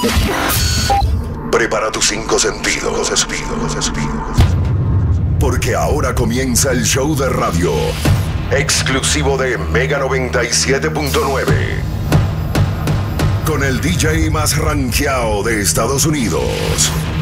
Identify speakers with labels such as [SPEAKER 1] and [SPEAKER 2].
[SPEAKER 1] Prepara tus cinco sentidos, porque ahora comienza el show de radio exclusivo de Mega 97.9, con el DJ más rankeado de Estados Unidos.